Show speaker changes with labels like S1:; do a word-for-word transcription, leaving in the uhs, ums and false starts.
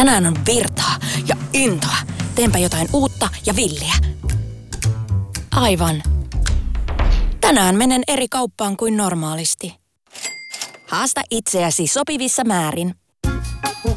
S1: Tänään on virtaa ja intoa. Teenpä jotain uutta ja villiä. Aivan. Tänään menen eri kauppaan kuin normaalisti. Haasta itseäsi sopivissa määrin.